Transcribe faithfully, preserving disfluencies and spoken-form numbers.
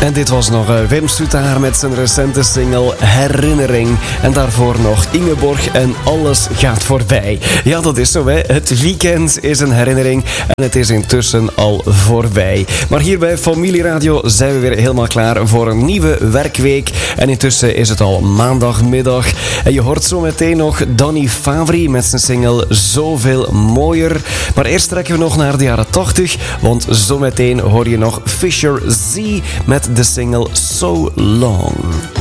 En dit was nog uh, Wim Soetaar met zijn recente single Herinnering. En daarvoor nog Ingeborg en Alles gaat voorbij. Ja, dat is zo, hè. Het weekend is een herinnering en het is intussen al voorbij. Maar hier bij Familieradio zijn we weer helemaal klaar voor een nieuwe werkweek. En intussen is het al maandagmiddag. En je hoort zo meteen nog Danny Favri met zijn single Zoveel Mooier. Maar eerst trekken we nog naar de jaren tachtig, want zometeen hoor je nog Fisher Z met de single So Long.